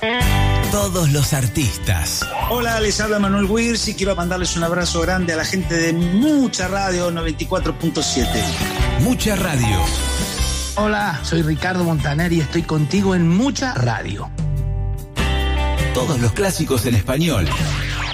Todos los artistas. Hola, les habla Manuel Wirtz y quiero mandarles un abrazo grande a la gente de Mucha Radio 94.7. Mucha Radio. Hola, soy Ricardo Montaner y estoy contigo en Mucha Radio. Todos los clásicos en español.